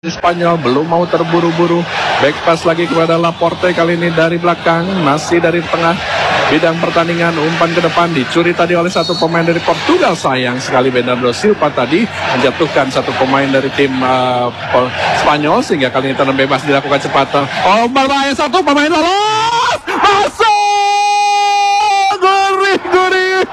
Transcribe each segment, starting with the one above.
Spanyol belum mau terburu-buru. Back pass lagi kepada Laporte, kali ini dari belakang, masih dari tengah bidang pertandingan. Umpan ke depan dicuri tadi oleh satu pemain dari Portugal. Sayang sekali Bernardo Silva tadi menjatuhkan satu pemain dari tim Spanyol, sehingga kali ini tendangan bebas dilakukan cepat. Oh, berbahaya, satu pemain lolos, masuk, gurih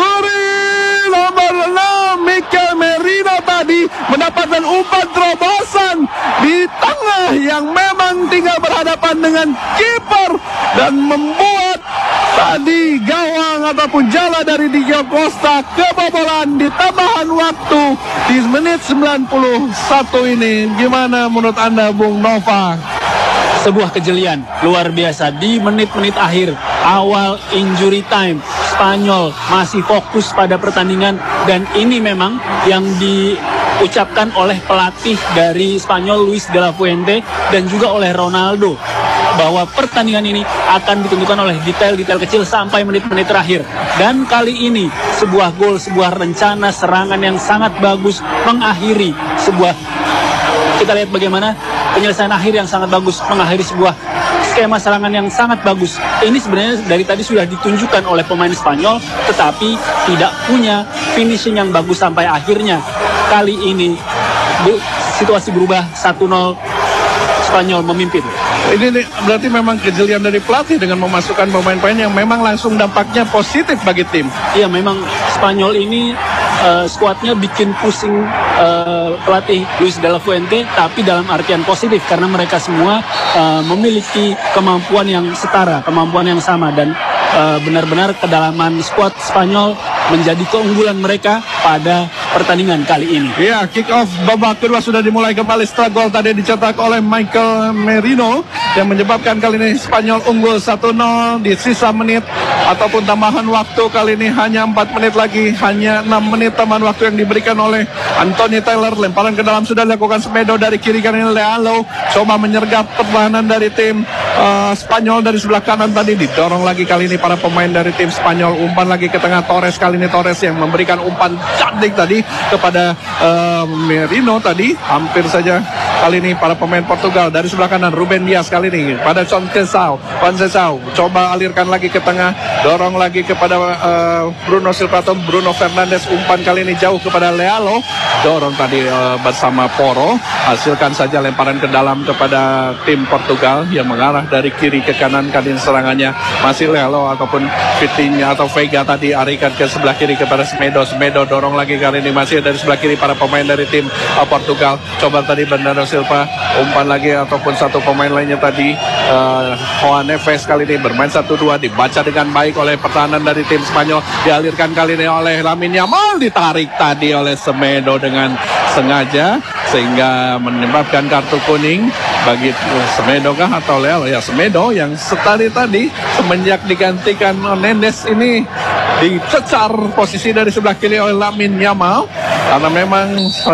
nomor 6 Mikel Merino tadi mendapatkan umpan terobosan di tengah yang memang tinggal berhadapan dengan kiper dan membuat tadi gawang ataupun jala dari Diego Costa kebobolan di tambahan waktu di menit 91 ini. Gimana menurut Anda, Bung Nova? Sebuah kejelian luar biasa di menit-menit akhir awal injury time. Spanyol masih fokus pada pertandingan, dan ini memang yang diucapkan oleh pelatih dari Spanyol Luis de la Fuente dan juga oleh Ronaldo, bahwa pertandingan ini akan ditentukan oleh detail-detail kecil sampai menit-menit terakhir. Dan kali ini sebuah gol, sebuah rencana serangan yang sangat bagus mengakhiri sebuah, kita lihat bagaimana penyelesaian akhir yang sangat bagus mengakhiri sebuah skema serangan yang sangat bagus. Ini sebenarnya dari tadi sudah ditunjukkan oleh pemain Spanyol, tetapi tidak punya finishing yang bagus sampai akhirnya. Kali ini situasi berubah, 1-0 Spanyol memimpin. Ini berarti memang kejelian dari pelatih dengan memasukkan pemain-pemain yang memang langsung dampaknya positif bagi tim. Iya, memang Spanyol ini skuadnya bikin pusing pelatih Luis de la Fuente, tapi dalam artian positif karena mereka semua memiliki kemampuan yang setara, kemampuan yang sama, dan benar-benar kedalaman skuad Spanyol menjadi keunggulan mereka pada pertandingan kali ini. Ya, kick off babak kedua sudah dimulai kembali setelah gol tadi dicetak oleh Mikel Merino yang menyebabkan kali ini Spanyol unggul 1-0 di sisa menit ataupun tambahan waktu. Kali ini hanya 4 menit lagi, hanya 6 menit tambahan waktu yang diberikan oleh Anthony Taylor. Lemparan ke dalam sudah dilakukan Semedo dari kiri, kali ini Lealo coba menyergap pertahanan dari tim Spanyol dari sebelah kanan. Tadi didorong lagi kali ini para pemain dari tim Spanyol. Umpan lagi ke tengah, Torres, kali ini Torres yang memberikan umpan cantik tadi kepada Merino tadi. Hampir saja kali ini para pemain Portugal dari sebelah kanan. Ruben Dias kali ini pada Conceição coba alirkan lagi ke tengah, dorong lagi kepada Bruno Silva atau Bruno Fernandes. Umpan kali ini jauh kepada Lealo, dorong tadi bersama Porro, hasilkan saja lemparan ke dalam kepada tim Portugal yang mengarah dari kiri ke kanan. Kali ini serangannya masih Lealo ataupun Vitinha atau Vega tadi arikan ke sebelah kiri kepada Semedo dorong lagi kali ini masih dari sebelah kiri para pemain dari tim Portugal. Coba tadi Bernardo Silva, umpan lagi ataupun satu pemain lainnya tadi Juan Neves kali ini bermain 1-2, dibaca dengan baik oleh pertahanan dari tim Spanyol, dialirkan kali ini oleh Lamine Yamal, ditarik tadi oleh Semedo dengan sengaja sehingga menyebabkan kartu kuning bagi Semedo kah atau Leal? Ya, Semedo yang tadi semenjak digantikan Mendes ini dicecar posisi dari sebelah kiri oleh Lamine Yamal karena memang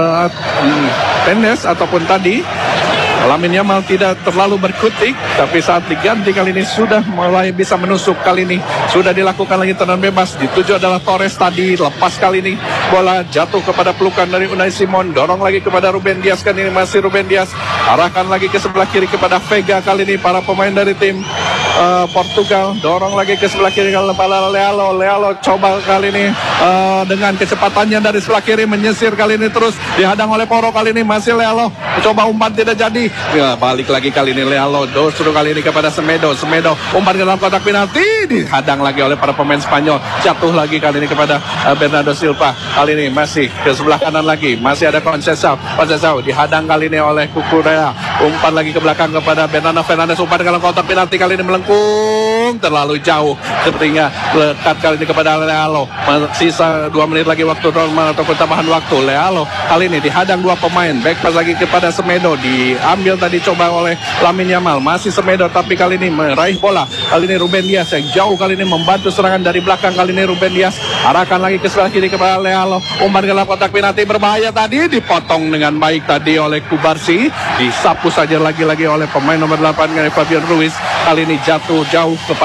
Mendes ataupun tadi Lamine Yamal tidak terlalu berkutik, tapi saat diganti kali ini sudah mulai bisa menusuk. Kali ini sudah dilakukan lagi tendangan bebas, dituju adalah Torres tadi, lepas kali ini bola jatuh kepada pelukan dari Unai Simon, dorong lagi kepada Ruben Dias, kan ini masih Ruben Dias, arahkan lagi ke sebelah kiri kepada Vega. Kali ini para pemain dari tim Portugal dorong lagi ke sebelah kiri kepada Lealo coba kali ini dengan kecepatannya dari sebelah kiri menyisir, kali ini terus dihadang oleh Porro. Kali ini masih Lealo, coba umpan tidak jadi. Ya, balik lagi kali ini Lealo, suruh kali ini kepada Semedo, umpan ke dalam kotak penalti, dihadang lagi oleh para pemain Spanyol, jatuh lagi kali ini kepada Bernardo Silva. Kali ini masih ke sebelah kanan lagi, masih ada Conceição, dihadang kali ini oleh Cucurella, umpan lagi ke belakang kepada Bernardo Fernandes, umpan ke dalam kotak penalti, kali ini melengkung terlalu jauh, sepertinya lekat kali ini kepada Lealo. Sisa 2 menit lagi waktu normal ataupun tambahan waktu. Lealo kali ini dihadang 2 pemain, back pass lagi kepada Semedo, diambil tadi coba oleh Lamine Yamal, masih Semedo tapi kali ini meraih bola. Kali ini Ruben Dias yang jauh kali ini membantu serangan dari belakang. Kali ini Ruben Dias arahkan lagi ke sebelah kiri kepada Lealo, umpan ke dalam kotak penalti, berbahaya tadi, dipotong dengan baik tadi oleh Kubarsi, disapu saja lagi oleh pemain nomor 8 Fabian Ruiz. Kali ini jatuh jauh kepada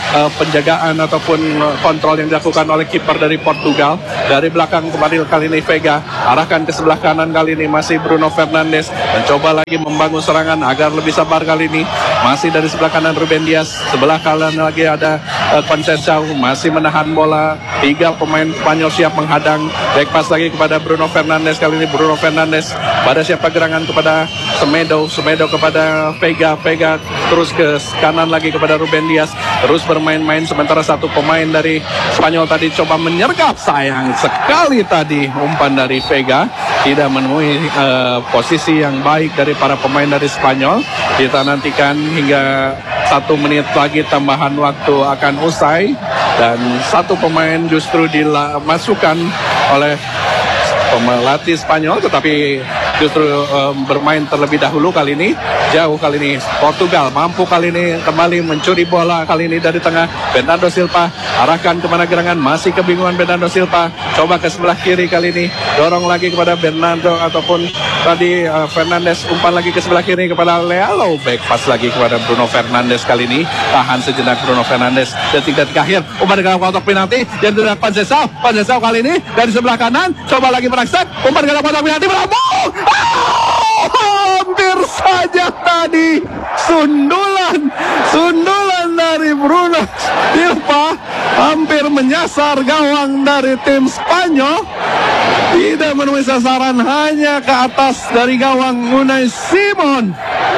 penjagaan ataupun kontrol yang dilakukan oleh kiper dari Portugal. Dari belakang kembali kali ini Vega, arahkan ke sebelah kanan kali ini masih Bruno Fernandes, mencoba lagi membangun serangan agar lebih sabar kali ini. Masih dari sebelah kanan Ruben Dias, sebelah kanan lagi ada Conceição, masih menahan bola. 3 pemain Spanyol siap menghadang. Back pass lagi kepada Bruno Fernandes, kali ini Bruno Fernandes pada siapa gerangan kepada Semedo kepada Vega terus ke kanan lagi kepada Ruben Dias, terus bermain-main sementara satu pemain dari Spanyol tadi coba menyergap. Sayang sekali tadi umpan dari Vega tidak menemui posisi yang baik dari para pemain dari Spanyol. Kita nantikan hingga 1 menit lagi tambahan waktu akan usai dan satu pemain justru dimasukkan oleh pelatih Spanyol, tetapi justru bermain terlebih dahulu kali ini. Jauh kali ini Portugal mampu kali ini kembali mencuri bola kali ini dari tengah. Bernardo Silva arahkan kemana gerangan, masih kebingungan Bernardo Silva, coba ke sebelah kiri kali ini, dorong lagi kepada Bernardo ataupun tadi Fernandes, umpan lagi ke sebelah kiri kepada Leao, back pass lagi kepada Bruno Fernandes kali ini, tahan sejenak Bruno Fernandes, detik-detik akhir umpan ke dalam kotak penalti yang sudah Conceição kali ini dari sebelah kanan, coba lagi merangsek, umpan ke dalam kotak penalti, melambung, hampir saja tadi sundulan dari Bruno Silva hampir menyasar gawang dari tim Spanyol, tidak menemui sasaran, hanya ke atas dari gawang Unai Simon.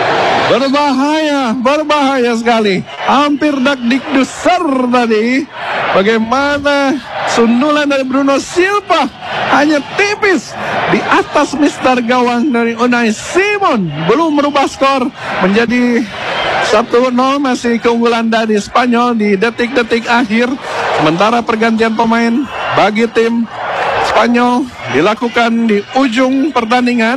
Berbahaya sekali, hampir dakdikdusar tadi. Bagaimana sundulan dari Bruno Silva hanya tipis di atas mister gawang dari Unai Simon, belum merubah skor menjadi 1-0, masih keunggulan dari Spanyol di detik-detik akhir. Sementara pergantian pemain bagi tim Spanyol dilakukan di ujung pertandingan.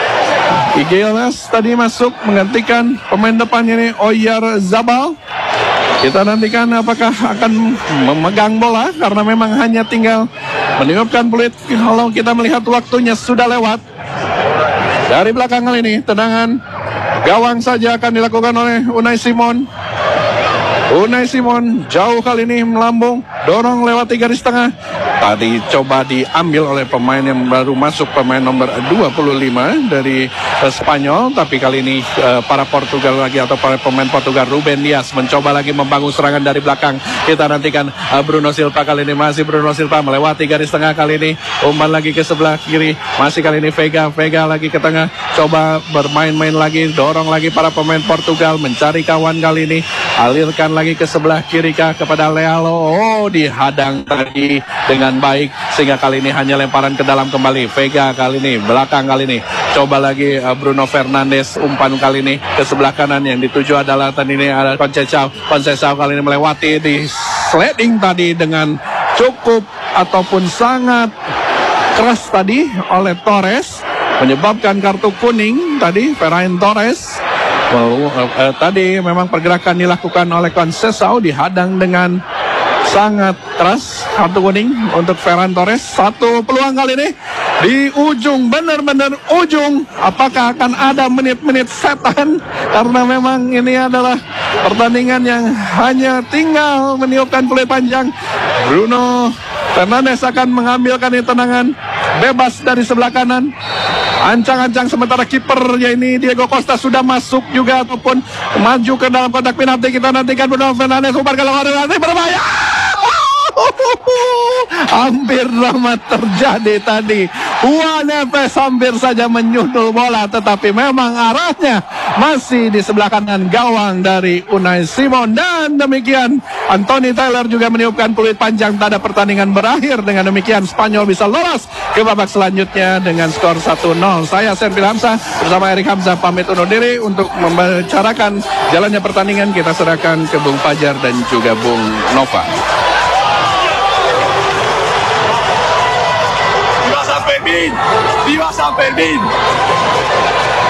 Iglesias tadi masuk menggantikan pemain depannya ini Oyarzabal. Kita nantikan apakah akan memegang bola karena memang hanya tinggal meniupkan peluit. Kalau kita melihat waktunya sudah lewat. Dari belakang kali ini tendangan gawang saja akan dilakukan oleh Unai Simon. Unai Simon jauh kali ini melambung, dorong lewati garis tengah. Tadi coba diambil oleh pemain yang baru masuk, pemain nomor 25 dari Spanyol. Tapi kali ini para Portugal lagi atau para pemain Portugal, Ruben Dias mencoba lagi membangun serangan dari belakang. Kita nantikan Bruno Silva kali ini, masih Bruno Silva melewati garis tengah kali ini. Umpan lagi ke sebelah kiri, masih kali ini Vega lagi ke tengah. Coba bermain-main lagi, dorong lagi para pemain Portugal mencari kawan kali ini. Alirkan lagi ke sebelah kiri kepada Leao. Oh, dihadang tadi dengan baik sehingga kali ini hanya lemparan ke dalam kembali. Vega kali ini, belakang kali ini. Coba lagi Bruno Fernandes, umpan kali ini ke sebelah kanan, yang dituju adalah tadi ini ada Conceição kali ini melewati di sliding tadi dengan cukup ataupun sangat keras tadi oleh Torres, menyebabkan kartu kuning tadi Ferran Torres. Tadi memang pergerakan dilakukan oleh Conceição, dihadang dengan sangat keras, kartu kuning untuk Ferran Torres. Satu peluang kali ini di ujung, benar-benar ujung. Apakah akan ada menit-menit setan? Karena memang ini adalah pertandingan yang hanya tinggal meniupkan peluit panjang. Bruno Fernandes akan mengambilkan tendangan bebas dari sebelah kanan. Ancang-ancang sementara kipernya ini Diego Costa sudah masuk juga ataupun maju ke dalam kotak penalti. Kita nantikan Bruno Fernandes umpan ke lawan penalti, berbahaya. Hampir drama terjadi tadi. Juan Neves hampir saja menyundul bola, tetapi memang arahnya masih di sebelah kanan gawang dari Unai Simon. Dan demikian Anthony Taylor juga meniupkan peluit panjang. Tanda pertandingan berakhir. Dengan demikian Spanyol bisa lolos ke babak selanjutnya dengan skor 1-0. Saya Serpil Hamzah bersama Erik Hamzah pamit undur diri. Untuk membicarakan jalannya pertandingan kita serahkan ke Bung Fajar dan juga Bung Nova. Viva San Fermín!